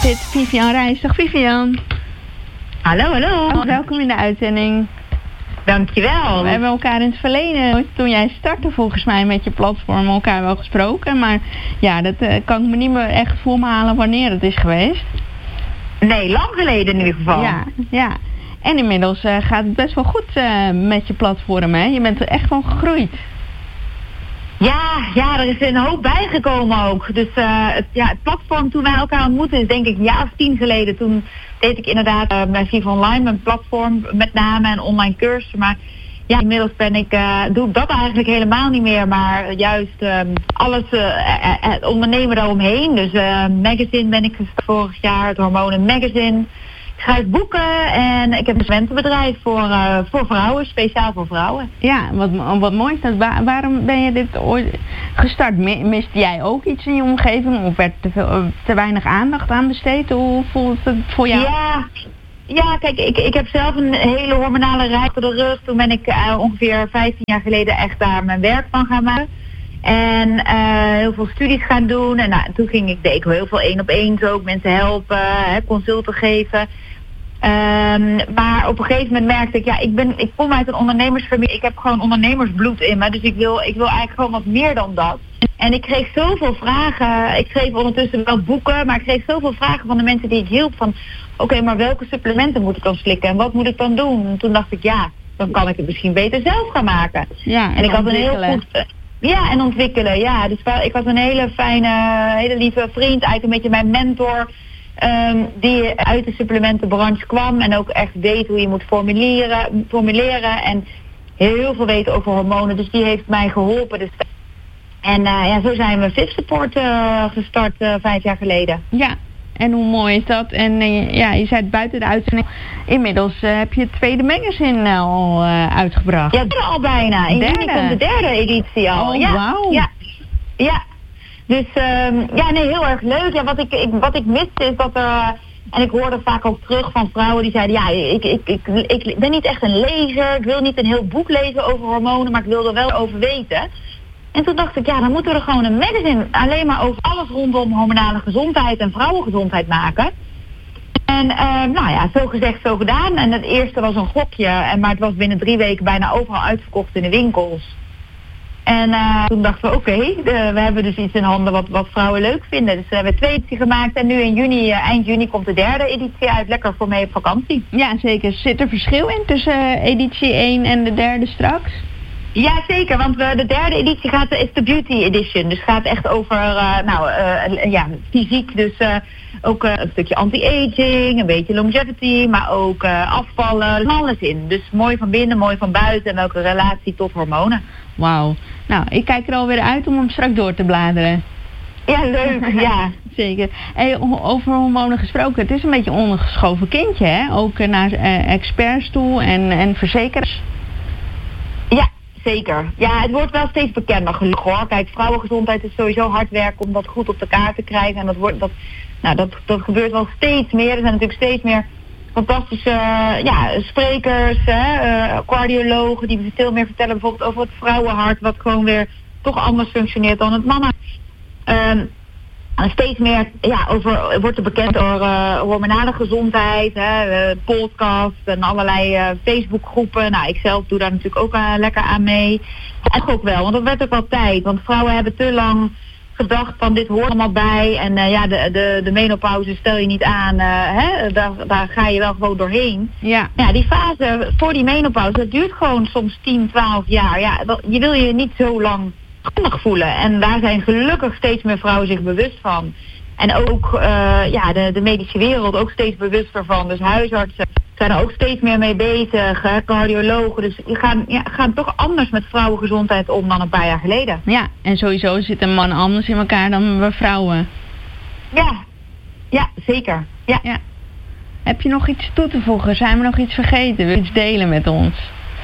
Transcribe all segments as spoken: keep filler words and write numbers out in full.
zit Vivian Reis. Dag Vivian. Hallo, hallo. Welkom in de uitzending. Dankjewel. We hebben elkaar in het verleden, toen jij startte volgens mij met je platform, elkaar wel gesproken. Maar ja, dat uh, kan ik me niet meer echt voor me halen wanneer het is geweest. Nee, lang geleden in ieder geval. Ja, ja. En inmiddels uh, gaat het best wel goed uh, met je platform, hè? Je bent er echt van gegroeid. Ja, ja, er is een hoop bijgekomen ook. Dus uh, het, ja, het platform toen wij elkaar ontmoetten is denk ik een jaar of tien geleden. Toen deed ik inderdaad uh, bij Viva Online mijn platform met name en online cursussen. Maar ja, inmiddels ben ik, uh, doe ik dat eigenlijk helemaal niet meer. Maar juist uh, alles, uh, het ondernemen daaromheen. Dus uh, magazine ben ik gestart vorig jaar, het Hormonen Magazine. Ik schrijf boeken en ik heb een studentenbedrijf voor, uh, voor vrouwen, speciaal voor vrouwen. Ja, wat, wat mooi is dat. Waar, waarom ben je dit ooit gestart? Miste jij ook iets in je omgeving of werd te, veel, te weinig aandacht aan besteed? Hoe voelt het voor jou? Ja, ja kijk, ik, ik heb zelf een hele hormonale reis voor de rug. Toen ben ik uh, ongeveer vijftien jaar geleden echt daar mijn werk van gaan maken. En uh, heel veel studies gaan doen. En nou, toen ging ik, deed ik heel veel één op één ook, mensen helpen, hè, consulten geven. Um, maar op een gegeven moment merkte ik, ja, ik ben, ik kom uit een ondernemersfamilie. Ik heb gewoon ondernemersbloed in me. Dus ik wil, ik wil eigenlijk gewoon wat meer dan dat. En ik kreeg zoveel vragen. Ik schreef ondertussen wel boeken, maar ik kreeg zoveel vragen van de mensen die ik hielp. Van, oké, okay, maar welke supplementen moet ik dan slikken? En wat moet ik dan doen? En toen dacht ik, ja, dan kan ik het misschien beter zelf gaan maken. Ja, en, en ik had een heel goed... Ja, en ontwikkelen, ja. Dus ik had een hele fijne, hele lieve vriend, eigenlijk een beetje mijn mentor, um, die uit de supplementenbranche kwam en ook echt weet hoe je moet formuleren, formuleren en heel veel weet over hormonen. Dus die heeft mij geholpen. Dus, en uh, ja, zo zijn we Vip Support uh, gestart uh, vijf jaar geleden. Ja. En hoe mooi is dat? En uh, ja, je zei het buiten de uitzending. Inmiddels uh, heb je het tweede magazine uh, al uh, uitgebracht. Ja, derde al bijna. In juni komt de derde editie al. Oh, ja, wauw. Ja, ja. Dus um, ja, nee, heel erg leuk. Ja, wat ik, ik, wat ik miste is dat er... Uh, en ik hoorde vaak ook terug van vrouwen die zeiden... Ja, ik, ik, ik, ik ben niet echt een lezer. Ik wil niet een heel boek lezen over hormonen, maar ik wil er wel over weten. En toen dacht ik, ja, dan moeten we er gewoon een magazine alleen maar over alles rondom hormonale gezondheid en vrouwengezondheid maken. En uh, nou ja, zo gezegd, zo gedaan. En het eerste was een gokje, en, maar het was binnen drie weken bijna overal uitverkocht in de winkels. En uh, toen dachten we, oké, okay, we hebben dus iets in handen wat, wat vrouwen leuk vinden. Dus we hebben twee edities gemaakt en nu in juni, uh, eind juni komt de derde editie uit. Lekker voor mee op vakantie. Ja, zeker. Zit er verschil in tussen uh, editie één en de derde straks? Ja, zeker, want uh, de derde editie gaat, is de Beauty Edition. Dus gaat echt over, uh, nou, uh, ja, fysiek. Dus uh, ook uh, een stukje anti-aging, een beetje longevity, maar ook uh, afvallen, alles in. Dus mooi van binnen, mooi van buiten en welke relatie tot hormonen. Wauw. Nou, ik kijk er alweer uit om hem straks door te bladeren. Ja, leuk, ja. Zeker. Hey, over hormonen gesproken, het is een beetje een ondergeschoven kindje, hè? Ook uh, naar uh, experts toe en, en verzekeraars. Ja. Zeker. Ja, het wordt wel steeds bekender gelukkig hoor. Kijk, vrouwengezondheid is sowieso hard werken om dat goed op de kaart te krijgen. En dat wordt dat, nou, dat, dat gebeurt wel steeds meer. Er zijn natuurlijk steeds meer fantastische uh, ja, sprekers, hè, uh, cardiologen die veel meer vertellen bijvoorbeeld over het vrouwenhart, wat gewoon weer toch anders functioneert dan het mannen. Um, Steeds meer ja, over, wordt er bekend over uh, hormonale gezondheid, hè, uh, podcasts en allerlei uh, Facebookgroepen. Nou, ik zelf doe daar natuurlijk ook uh, lekker aan mee. En ook wel, want dat werd ook wel tijd. Want vrouwen hebben te lang gedacht van dit hoort allemaal bij. En uh, ja, de, de, de menopauze stel je niet aan, uh, hè, daar, daar ga je wel gewoon doorheen. Ja. Ja, die fase voor die menopauze, dat duurt gewoon soms tien, twaalf jaar. Ja, dat, je wil je niet zo lang voelen. En daar zijn gelukkig steeds meer vrouwen zich bewust van. En ook uh, ja, de, de medische wereld ook steeds bewuster van. Dus huisartsen zijn er ook steeds meer mee bezig, hè, cardiologen. Dus die gaan, ja, gaan toch anders met vrouwengezondheid om dan een paar jaar geleden. Ja, en sowieso zitten mannen anders in elkaar dan we vrouwen. Ja, ja, zeker. Ja. Ja. Heb je nog iets toe te voegen? Zijn we nog iets vergeten? Wil je iets delen met ons?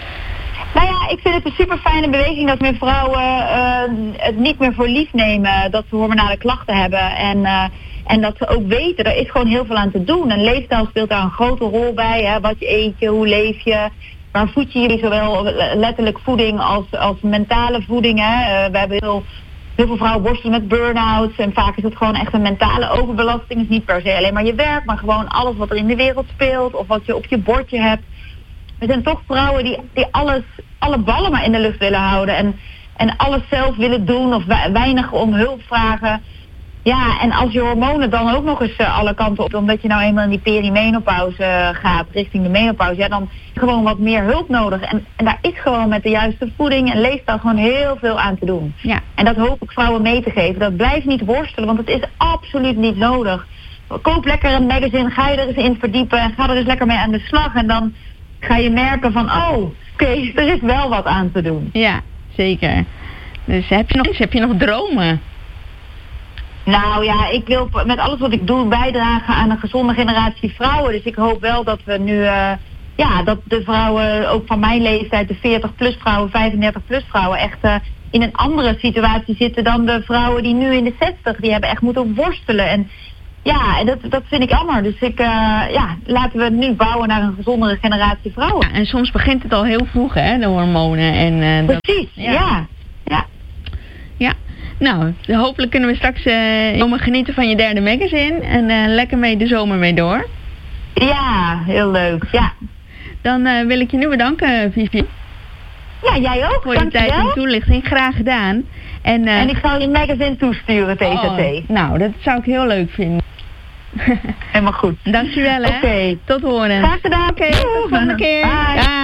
Nou ja, ik vind het een super fijne beweging dat meer vrouwen uh, het niet meer voor lief nemen dat ze hormonale klachten hebben. En, uh, en dat ze ook weten, er is gewoon heel veel aan te doen. En leefstijl speelt daar een grote rol bij. Hè? Wat je eet je, hoe leef je, waar voed je jullie zowel letterlijk voeding als, als mentale voeding. Hè? Uh, we hebben heel heel veel vrouwen worstelen met burn-outs. En vaak is het gewoon echt een mentale overbelasting. Het is niet per se alleen maar je werk, maar gewoon alles wat er in de wereld speelt. Of wat je op je bordje hebt. Er zijn toch vrouwen die, die alles, alle ballen maar in de lucht willen houden. En, en alles zelf willen doen of weinig om hulp vragen. Ja, en als je hormonen dan ook nog eens uh, alle kanten op, omdat je nou eenmaal in die perimenopauze uh, gaat, richting de menopauze, ja, dan gewoon wat meer hulp nodig. En, en daar is gewoon met de juiste voeding en leefstijl gewoon heel veel aan te doen. Ja. En dat hoop ik vrouwen mee te geven. Dat blijft niet worstelen, want het is absoluut niet nodig. Koop lekker een magazine, ga je er eens in verdiepen en ga er eens lekker mee aan de slag. En dan ga je merken van, oh, oké, okay, er is wel wat aan te doen. Ja, zeker. Dus heb je nog, heb je nog dromen? Nou ja, ik wil met alles wat ik doe bijdragen aan een gezonde generatie vrouwen. Dus ik hoop wel dat we nu, uh, ja, dat de vrouwen ook van mijn leeftijd, de veertig plus vrouwen, vijfendertig plus vrouwen, echt uh, in een andere situatie zitten dan de vrouwen die nu in de zestig, die hebben echt moeten worstelen. En ja, en dat, dat vind ik jammer. Dus ik, uh, ja, laten we nu bouwen naar een gezondere generatie vrouwen. Ja, en soms begint het al heel vroeg, hè, de hormonen. En, uh, dat, Precies, ja. ja. Ja. Ja. Nou, hopelijk kunnen we straks uh, genieten van je derde magazine en uh, lekker mee de zomer mee door. Ja, heel leuk, ja. Dan uh, wil ik je nu bedanken, Vivi. Ja, jij ook. Voor je tijd en toelichting, graag gedaan. En, uh, en ik zal je magazine toesturen, T Z T. Oh, nou, dat zou ik heel leuk vinden. Helemaal goed. Dankjewel, hè. Oké. Tot horen. Graag gedaan. Oké, tot de volgende keer. Bye. Bye.